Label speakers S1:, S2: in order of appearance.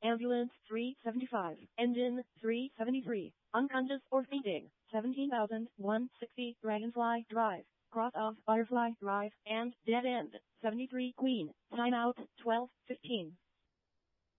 S1: Ambulance 375. Engine 373. Unconscious or fainting 17,160 Dragonfly Drive. Cross of Butterfly Drive and Dead End 73 Queen. Timeout 12:15.